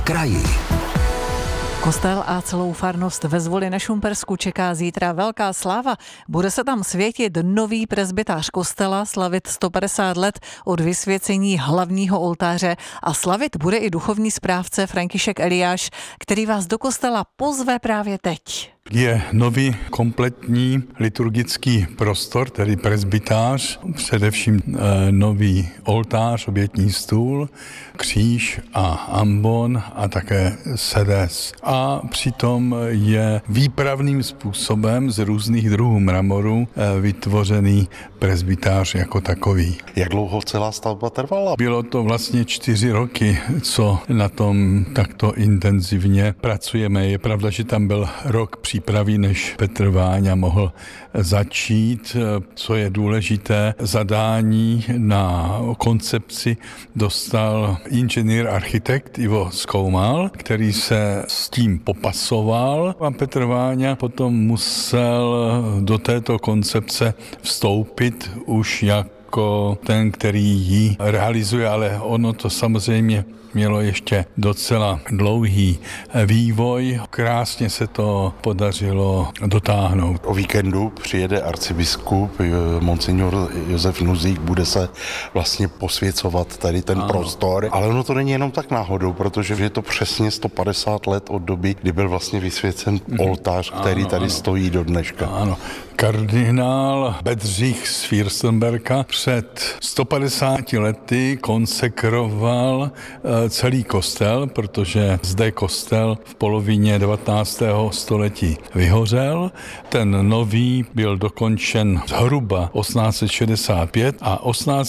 kraji. Kostel a celou farnost ve Zvoli na Šumpersku čeká zítra velká sláva. Bude se tam světit nový presbytář kostela, slavit 150 let od vysvěcení hlavního oltáře a slavit bude i duchovní správce František Eliáš, který vás do kostela pozve právě teď. Je nový kompletní liturgický prostor, tedy presbytář, především nový oltář, obětní stůl, kříž a ambon a také sedes. A přitom je výpravným způsobem z různých druhů mramoru vytvořený presbytář jako takový. Jak dlouho celá stavba trvala? Bylo to vlastně 4 roky, co na tom takto intenzivně pracujeme. Je pravda, že tam byl rok přípravy, než Petr Váňa mohl začít. Co je důležité, zadání na koncepci dostal inženýr architekt Ivo Skoumal, který se s tím popasoval a Petr Váňa potom musel do této koncepce vstoupit už jako ten, který ji realizuje, ale ono to samozřejmě mělo ještě docela dlouhý vývoj. Krásně se to podařilo dotáhnout. O víkendu přijede arcibiskup monsignor Josef Nuzík, bude se vlastně posvěcovat tady ten prostor. Ale ono to není jenom tak náhodou, protože je to přesně 150 let od doby, kdy byl vlastně vysvěcen oltář, který tady stojí do dneška. Ano. Kardinál Bedřich z Fürstenberga před 150 lety konsekroval celý kostel, protože zde kostel v polovině 19. století vyhořel. Ten nový byl dokončen zhruba 1865 a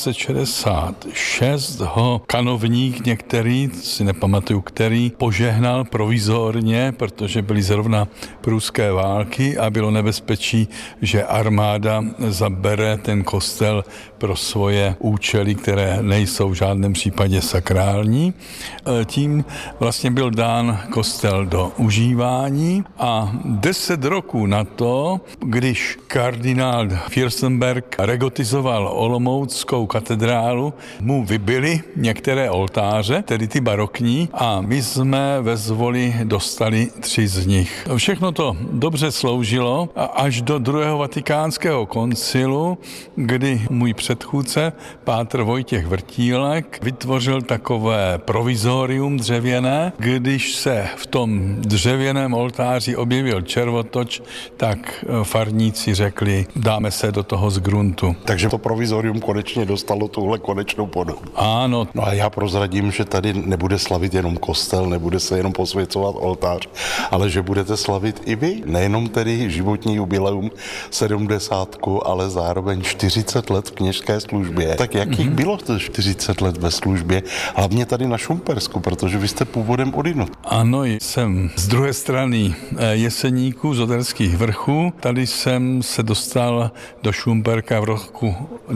1866 ho kanovník některý, si nepamatuju který, požehnal provizorně, protože byly zrovna pruské války a bylo nebezpečí, že armáda zabere ten kostel pro svoje účely, které nejsou v žádném případě sakrální. Tím vlastně byl dán kostel do užívání a 10 roků na to, když kardinál Fürstenberg regotizoval olomouckou katedrálu, mu vybili některé oltáře, tedy ty barokní, a my jsme ve Zvoli dostali 3 z nich. Všechno to dobře sloužilo až do druhého vatikánského koncilu, kdy můj předchůdce, pátr Vojtěch Vrtílek, vytvořil takové provizorium dřevěné. Když se v tom dřevěném oltáři objevil červotoč, tak farníci řekli, dáme se do toho z gruntu. Takže to provizorium konečně dostalo tuhle konečnou podobu. Ano. No a já prozradím, že tady nebude slavit jenom kostel, nebude se jenom posvěcovat oltář, ale že budete slavit i vy. Nejenom tedy životní jubileum 70, ale zároveň 40 let v kněžské službě. Tak jakých bylo to 40 let ve službě? Hlavně tady na Šumpersku, protože vy jste původem odinut. Ano, jsem z druhé strany Jeseníků, z Oderských vrchů. Tady jsem se dostal do Šumperka v roku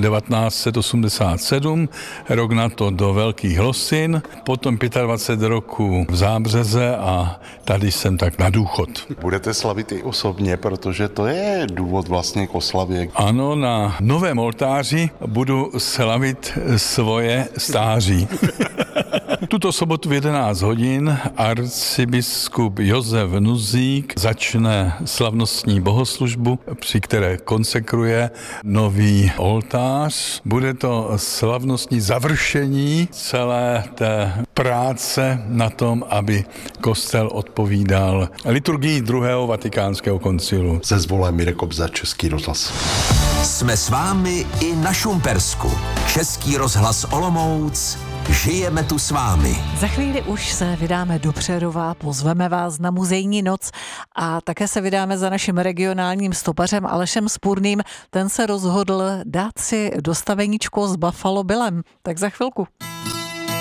1987, rok na to do Velkých Losin, potom 25 roků v Zábřeze a tady jsem tak na důchod. Budete slavit i osobně, protože to je důvod vlastně k oslavě. Ano, na novém oltáři budu slavit svoje stáří. Tuto sobotu v 11 hodin arcibiskup Josef Nuzík začne slavnostní bohoslužbu, při které konsekruje nový oltář. Bude to slavnostní završení celé té práce na tom, aby kostel odpovídal liturgii druhého vatikánského koncilu. Ze Zvolé Mirek Kobza, Český rozhlas. Jsme s vámi i na Šumpersku. Český rozhlas Olomouc. Žijeme tu s vámi. Za chvíli už se vydáme do Přerova, pozveme vás na muzejní noc a také se vydáme za naším regionálním stopařem Alešem Spurným. Ten se rozhodl dát si dostaveníčko s Buffalo Billem. Tak za chvilku.